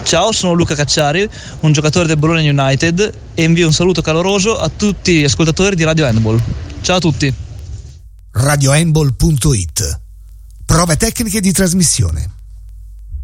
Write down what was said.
Ciao, sono Luca Cacciari, un giocatore del Bologna United, e invio un saluto caloroso a tutti gli ascoltatori di Radio Handball. Ciao a tutti. radiohandball.it. Prove tecniche di trasmissione.